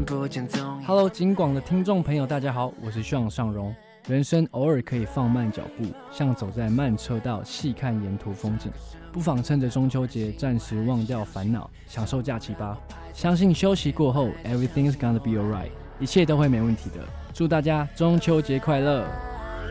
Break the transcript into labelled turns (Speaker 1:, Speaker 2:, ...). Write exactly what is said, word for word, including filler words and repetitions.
Speaker 1: 不见踪影。
Speaker 2: Hello， 金广的听众朋友，大家好，我是向尚荣。人生偶尔可以放慢脚步，像走在慢车道，细看沿途风景。不妨趁着中秋节暂时忘掉烦恼，享受假期吧。相信休息过后 ，everything's gonna be alright， 一切都会没问题的。祝大家中秋节快乐！